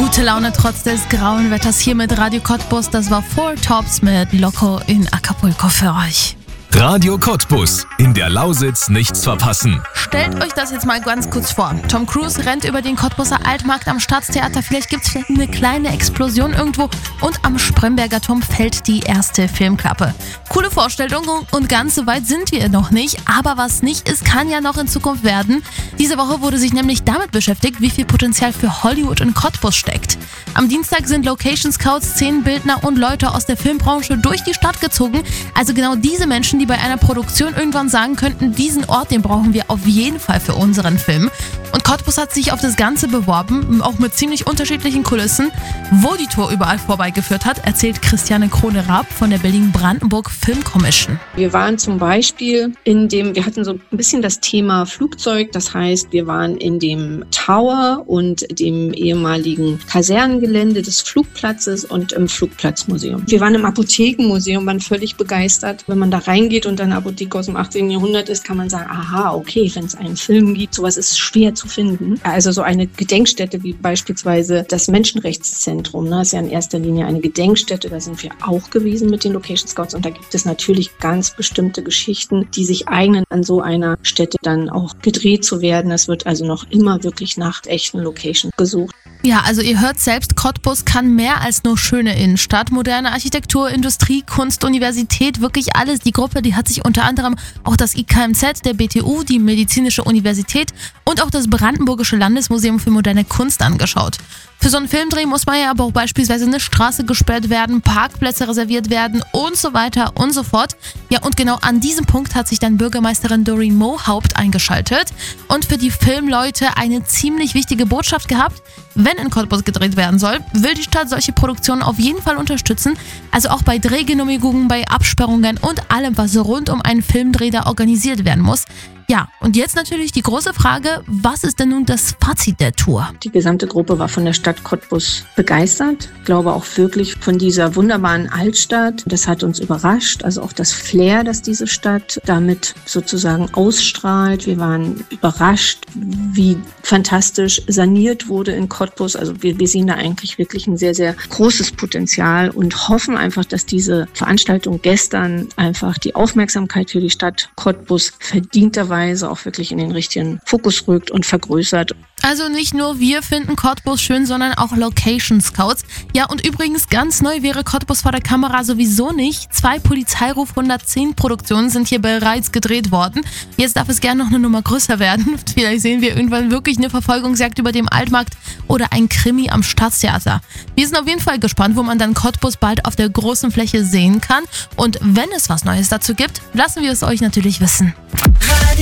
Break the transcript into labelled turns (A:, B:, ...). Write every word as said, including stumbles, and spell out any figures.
A: Gute Laune trotz des grauen Wetters hier mit Radio Cottbus. Das war Four Tops mit Loco in Acapulco für euch.
B: Radio Cottbus. In der Lausitz nichts verpassen.
A: Stellt euch das jetzt mal ganz kurz vor. Tom Cruise rennt über den Cottbuser Altmarkt am Staatstheater. Vielleicht gibt es eine kleine Explosion irgendwo. Und am Spremberger Turm fällt die erste Filmklappe. Coole Vorstellung und ganz so weit sind wir noch nicht. Aber was nicht ist, kann ja noch in Zukunft werden. Diese Woche wurde sich nämlich damit beschäftigt, wie viel Potenzial für Hollywood in Cottbus steckt. Am Dienstag sind Location Scouts, Szenenbildner und Leute aus der Filmbranche durch die Stadt gezogen. Also genau diese Menschen, die bei einer Produktion irgendwann sagen könnten, diesen Ort, den brauchen wir auf jeden Fall für unseren Film. Und Cottbus hat sich auf das Ganze beworben, auch mit ziemlich unterschiedlichen Kulissen. Wo die Tour überall vorbeigeführt hat, erzählt Christiane Krone-Raab von der Berlin-Brandenburg Film Commission.
C: Wir waren zum Beispiel in dem, wir hatten so ein bisschen das Thema Flugzeug, das heißt, wir waren in dem Tower und dem ehemaligen Kasernengelände des Flugplatzes und im Flugplatzmuseum. Wir waren im Apothekenmuseum, waren völlig begeistert. Wenn man da reingeht und eine Apotheke aus dem achtzehnten Jahrhundert ist, kann man sagen, aha, okay, wenn es einen Film gibt, sowas ist schwer zu finden. Also so eine Gedenkstätte wie beispielsweise das Menschenrechtszentrum, ne, ist ja in erster Linie eine Gedenkstätte, da sind wir auch gewesen mit den Location Scouts und da gibt es natürlich ganz bestimmte Geschichten, die sich eignen, an so einer Stätte dann auch gedreht zu werden. Es wird also noch immer wirklich nach echten Locations gesucht.
A: Ja, also ihr hört selbst, Cottbus kann mehr als nur schöne Innenstadt, moderne Architektur, Industrie, Kunst, Universität, wirklich alles. Die Gruppe, die hat sich unter anderem auch das I K M Z, der B T U, die Medizinische Universität und auch das Brandenburgische Landesmuseum für moderne Kunst angeschaut. Für so einen Filmdreh muss man ja aber auch beispielsweise eine Straße gesperrt werden, Parkplätze reserviert werden und so weiter und so fort. Ja, und genau an diesem Punkt hat sich dann Bürgermeisterin Doreen Mohaupt eingeschaltet und für die Filmleute eine ziemlich wichtige Botschaft gehabt. Wenn in Cottbus gedreht werden soll, will die Stadt solche Produktionen auf jeden Fall unterstützen. Also auch bei Drehgenehmigungen, bei Absperrungen und allem, was rund um einen Filmdreh da organisiert werden muss. Ja, und jetzt natürlich die große Frage, was ist denn nun das Fazit der Tour?
C: Die gesamte Gruppe war von der Stadt Cottbus begeistert. Ich glaube auch wirklich von dieser wunderbaren Altstadt. Das hat uns überrascht, also auch das Flair, das diese Stadt damit sozusagen ausstrahlt. Wir waren überrascht, wie fantastisch saniert wurde in Cottbus. Also wir, wir sehen da eigentlich wirklich ein sehr, sehr großes Potenzial und hoffen einfach, dass diese Veranstaltung gestern einfach die Aufmerksamkeit für die Stadt Cottbus verdienterweise auch wirklich in den richtigen Fokus rückt und vergrößert.
A: Also nicht nur wir finden Cottbus schön, sondern auch Location Scouts. Ja, und übrigens ganz neu wäre Cottbus vor der Kamera sowieso nicht. Zwei Polizeiruf hundertzehn Produktionen sind hier bereits gedreht worden. Jetzt darf es gerne noch eine Nummer größer werden. Vielleicht sehen wir irgendwann wirklich eine Verfolgungsjagd über dem Altmarkt oder ein Krimi am Staatstheater. Wir sind auf jeden Fall gespannt, wo man dann Cottbus bald auf der großen Fläche sehen kann. Und wenn es was Neues dazu gibt, lassen wir es euch natürlich wissen.